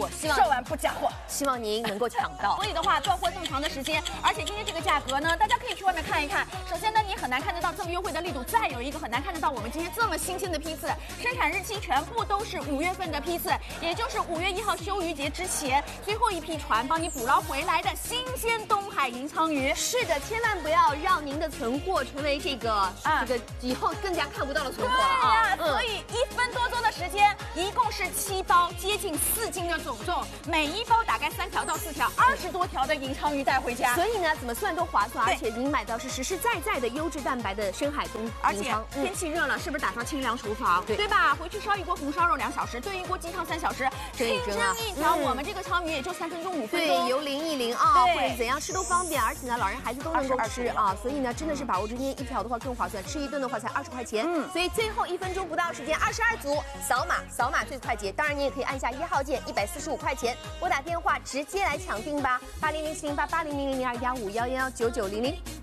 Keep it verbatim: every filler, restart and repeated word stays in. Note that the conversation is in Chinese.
货，希望售完不加货， 希望您能够抢到。 所以的话，断货这么长的时间，而且今天这个价格呢，大家可以去外面看一看。首先呢，你很难看得到这么优惠的力度，再有一个很难看得到我们今天这么新鲜的批次，生产日期全部都是五月份的批次，也就是五月一号休渔节之前最后一批船帮你捕捞回来的新鲜东海银鲳鱼。 是的，千万不要让您的存货成为这个、啊、这个以后更加看不到的存货了啊！ 对呀，所以一分多钟的时间，一共是七包，接近四斤的总重，每一包大概三条到四条，二十多条的银鲳鱼带回家。 所以呢，怎么算都划算，而且您买到是实实在在的优质蛋白的深海东而且天气热了，是不是打算清凉厨房？对，对吧？回去烧一锅红烧肉两小时，炖一锅鸡汤三小时， 蒸一蒸啊， 一条我们这个鲳鱼也就三分钟五分钟，对，油淋一淋啊，或者怎样吃都方便，而且呢，老人孩子都能够吃啊，所以呢，真的是把握住今天一条的话更划算，吃一顿的话才二十块钱。嗯，所以最后一分钟不到时间，二十二组扫码，扫码最快捷。当然，你也可以按下一号键，一百四十五块钱，拨打电话直接来抢订吧，八零零七零八八零零零零二幺五幺幺九九零零。